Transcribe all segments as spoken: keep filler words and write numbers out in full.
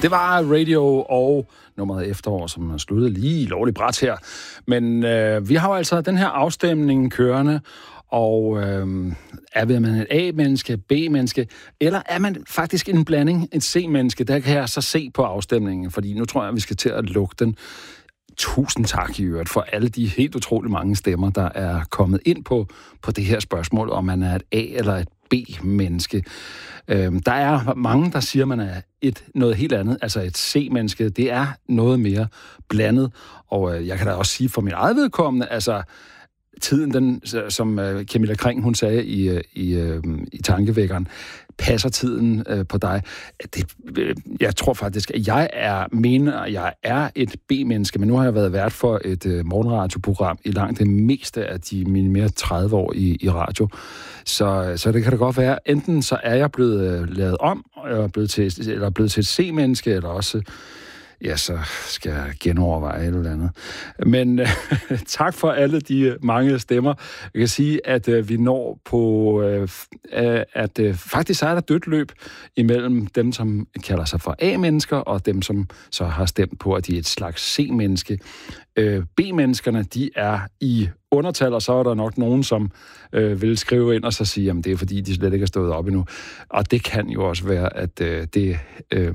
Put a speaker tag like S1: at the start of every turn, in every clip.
S1: Det var Radio og nummeret Efterår, som sluttede lige lovligt bræt her. Men øh, vi har jo altså den her afstemning kørende, og øh, er man et A-menneske, B-menneske, eller er man faktisk en blanding, et C-menneske? Der kan jeg så se på afstemningen, fordi nu tror jeg, at vi skal til at lukke den. Tusind tak i øvrigt for alle de helt utrolig mange stemmer, der er kommet ind på, på det her spørgsmål, om man er et A- eller et B-menneske. Øhm, der er mange, der siger, at man er et, noget helt andet, altså et C-menneske. Det er noget mere blandet, og øh, jeg kan da også sige for mit eget vedkommende, altså tiden, den, som øh, Camilla Kring, hun sagde i, i, øh, i Tankevækkeren, passer tiden øh, på dig. Det, øh, jeg tror faktisk, at jeg er, mener, at jeg er et B-menneske, men nu har jeg været vært for et øh, morgenradioprogram i langt det meste af de mine mere tredive år i, i radio. Så, så det kan da godt være, enten så er jeg blevet øh, lavet om, eller blevet til, eller blevet til et C-menneske, eller også ja, så skal jeg genoverveje et eller andet. Men øh, tak for alle de mange stemmer. Jeg kan sige, at øh, vi når på, øh, at øh, faktisk er der dødt løb imellem dem, som kalder sig for A-mennesker, og dem, som så har stemt på, at de er et slags C-menneske. Øh, B-menneskerne, de er i undertal, og så er der nok nogen, som øh, vil skrive ind og så sige, at det er fordi, de slet ikke er stået op endnu. Og det kan jo også være, at øh, det... Øh,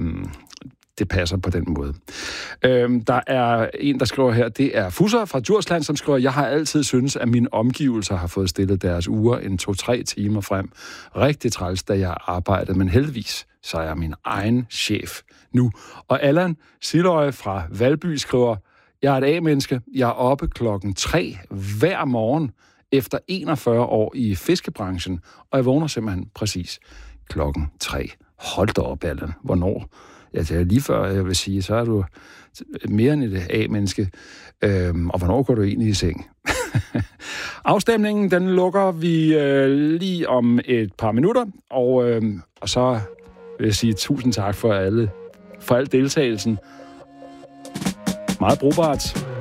S1: det passer på den måde. Øhm, der er en, der skriver her, det er Fusser fra Djursland, som skriver, jeg har altid syntes, at mine omgivelser har fået stillet deres uger en to-tre timer frem. Rigtig træls, da jeg arbejdede, men heldigvis, så er jeg min egen chef nu. Og Allan Siløje fra Valby skriver, jeg er et A-menneske, jeg er oppe klokken tre hver morgen efter enogfyrre år i fiskebranchen, og jeg vågner simpelthen præcis klokken tre. Hold da op, Allan. Hvornår? Ja, det er lige før, jeg vil sige, så er du mere end et A-menneske. Øhm, og hvornår går du egentlig i seng? Afstemningen, den lukker vi øh, lige om et par minutter, og, øh, og så vil jeg sige tusind tak for alle, for al deltagelsen. Meget brugbart.